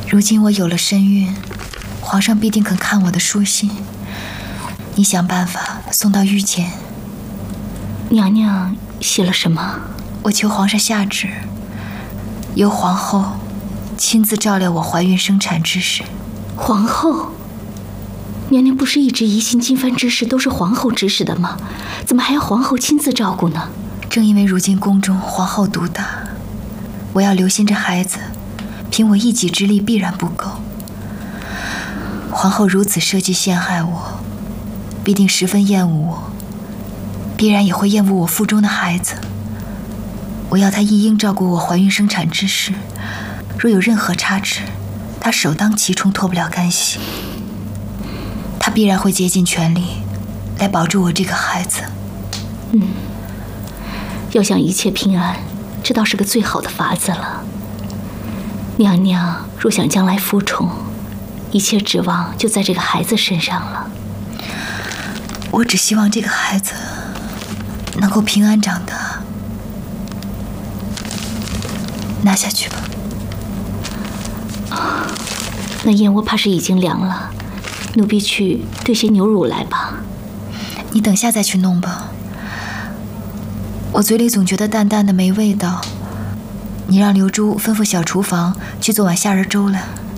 如今我有了身孕，皇上必定肯看我的书信。你想办法送到御前。 娘娘写了什么？ 我求皇上下旨，由皇后亲自照料我怀孕生产之事。 皇后？娘娘不是一直疑心金帆之事都是皇后指使的吗？怎么还要皇后亲自照顾呢？ 正因为如今宫中皇后独大，我要留心这孩子，凭我一己之力必然不够。皇后如此设计陷害我，必定十分厌恶我，必然也会厌恶我腹中的孩子。我要她一应照顾我怀孕生产之事，若有任何差池，她首当其冲，脱不了干系。她必然会竭尽全力来保住我这个孩子。 要想一切平安，这倒是个最好的法子了。娘娘若想将来复宠，一切指望就在这个孩子身上了。 我只希望这个孩子能够平安长大。拿下去吧。 那燕窝怕是已经凉了，奴婢去兑些牛乳来吧。 你等下再去弄吧。我嘴里总觉得淡淡的没味道，你让刘珠吩咐小厨房去做碗虾仁粥来。